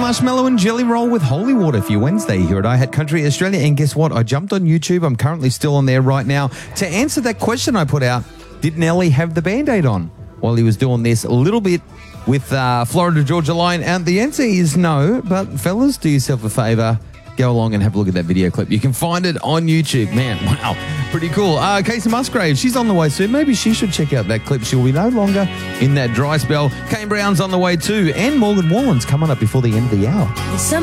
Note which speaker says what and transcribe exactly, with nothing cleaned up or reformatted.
Speaker 1: marshmallow and jelly roll with holy water for your Wednesday here at iHat Country Australia. And guess what? I jumped on YouTube. I'm currently still on there right now to answer that question I put out. Did Nelly have the Band-Aid on while he was doing this a little bit with uh, Florida Georgia Line? And the answer is no. But fellas, do yourself a favour. Go along and have a look at that video clip. You can find it on YouTube. Man, wow, pretty cool. Uh, Casey Musgrave, she's on the way soon. Maybe she should check out that clip. She'll be no longer in that dry spell. Kane Brown's on the way too. And Morgan Wallen's coming up before the end of the hour.